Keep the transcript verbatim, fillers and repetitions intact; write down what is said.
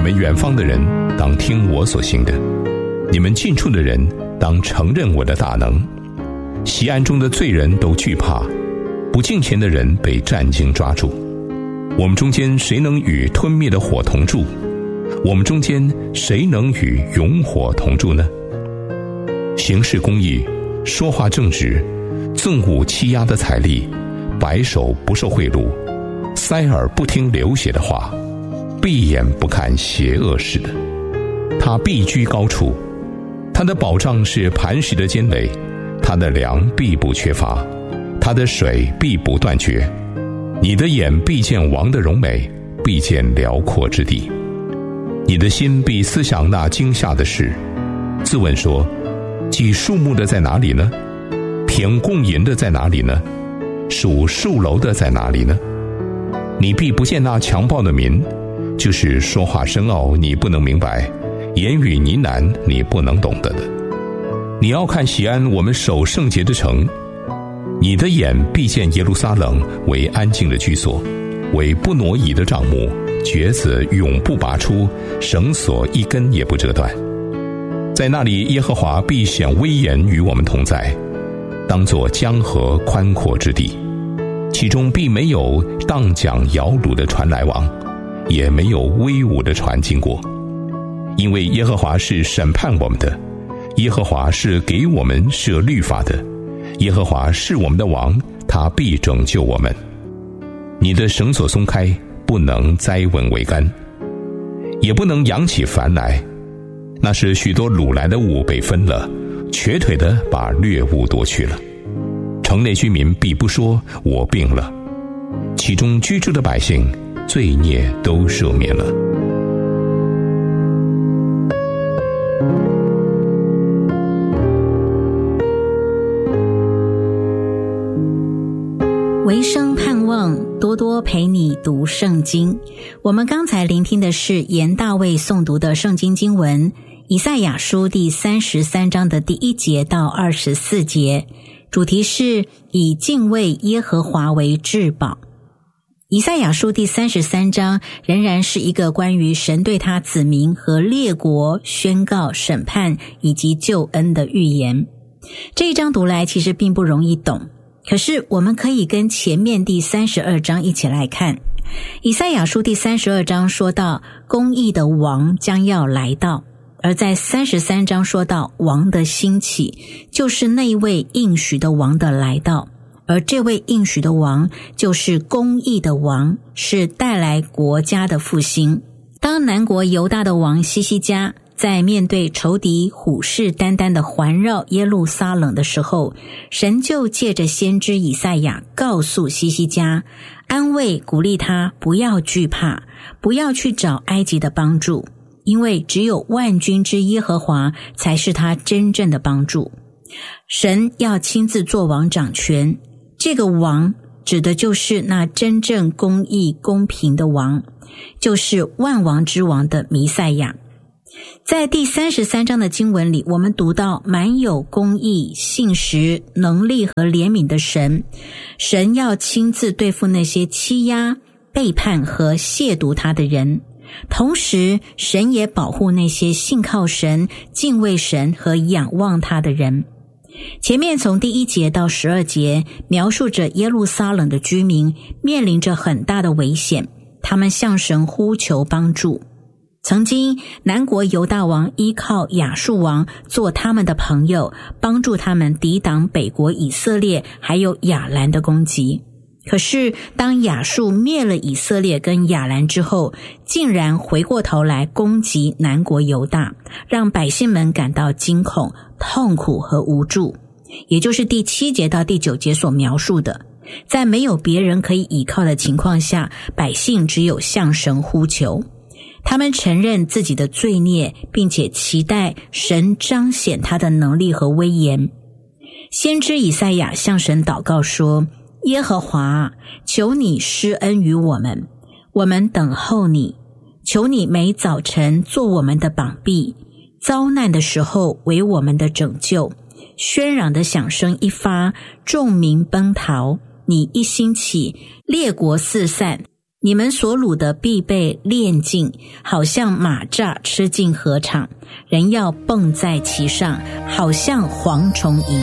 们远方的人当听我所行的，你们近处的人当承认我的大能。西安中的罪人都惧怕，不敬虔的人被战兢抓住。我们中间谁能与吞灭的火同住？我们中间谁能与永火同住呢？行事公义，说话正直，纵无欺压的财力，白手不受贿赂，塞耳不听流血的话，闭眼不看邪恶事的。他必居高处，他的保障是磐石的坚垒，他的粮必不缺乏，他的水必不断绝。你的眼必见王的荣美，必见辽阔之地。你的心必思想那惊吓的事，自问说，计数目的在哪里呢？平共银的在哪里呢？数数楼的在哪里呢？你必不见那强暴的民，就是说话深奥你不能明白，言语呢喃你不能懂得的。你要看西安我们守圣洁的城，你的眼必见耶路撒冷为安静的居所，为不挪移的帐幕，橛子永不拔出，绳索一根也不折断。在那里耶和华必显威严与我们同在，当作江河宽阔之地，其中必没有荡桨摇橹的船来往，也没有威武的船经过。因为耶和华是审判我们的，耶和华是给我们设律法的，耶和华是我们的王，他必拯救我们。你的绳索松开，不能栽稳为杆，也不能扬起帆来，那是许多掳来的物被分了，瘸腿的把掠物夺去了。城内居民必不说我病了，其中居住的百姓罪孽都赦免了。 维生盼望多多陪你读圣经。我们刚才聆听的是严大卫诵读的圣经经文，以赛亚书第三十三章的第一节到二十四节，主题是以敬畏耶和华为至宝。以赛亚书第三十三章仍然是一个关于神对他子民和列国宣告审判以及救恩的预言。这一章读来其实并不容易懂，可是我们可以跟前面第三十二章一起来看。以赛亚书第三十二章说到公义的王将要来到，而在三十三章说到王的兴起，就是那位应许的王的来到，而这位应许的王就是公义的王，是带来国家的复兴。当南国犹大的王西西家在面对仇敌虎视眈眈的环绕耶路撒冷的时候，神就借着先知以赛亚告诉西西家，安慰鼓励他不要惧怕，不要去找埃及的帮助，因为只有万军之耶和华才是他真正的帮助。神要亲自做王掌权，这个王指的就是那真正公义公平的王，就是万王之王的弥赛亚。在第三十三章的经文里，我们读到满有公义、信实、能力和怜悯的神，神要亲自对付那些欺压、背叛和亵渎他的人，同时神也保护那些信靠神、敬畏神和仰望他的人。前面从第一节到十二节描述着耶路撒冷的居民面临着很大的危险，他们向神呼求帮助。曾经南国犹大王依靠亚述王做他们的朋友，帮助他们抵挡北国以色列还有亚兰的攻击。可是当亚述灭了以色列跟亚兰之后，竟然回过头来攻击南国犹大，让百姓们感到惊恐、痛苦和无助，也就是第七节到第九节所描述的，在没有别人可以依靠的情况下，百姓只有向神呼求。他们承认自己的罪孽，并且期待神彰显他的能力和威严。先知以赛亚向神祷告说，耶和华，求你施恩于我们，我们等候你，求你每早晨做我们的膀臂，遭难的时候为我们的拯救。喧嚷的响声一发，众民奔逃，你一兴起，列国四散， 你们所掳的必被炼尽，好像马蚱吃尽禾场，人要蹦在其上，好像蝗虫一样。